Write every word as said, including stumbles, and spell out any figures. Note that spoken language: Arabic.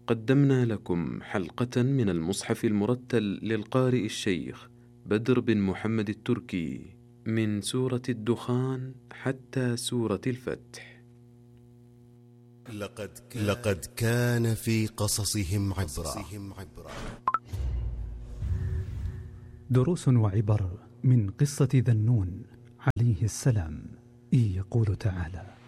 قدمنا لكم حلقة من المصحف المرتل للقارئ الشيخ بدر بن محمد التركي من سورة الدخان حتى سورة الفتح. لقد كان, لقد كان في قصصهم عبرة. دروس وعبر من قصة ذا النون عليه السلام. يقول تعالى: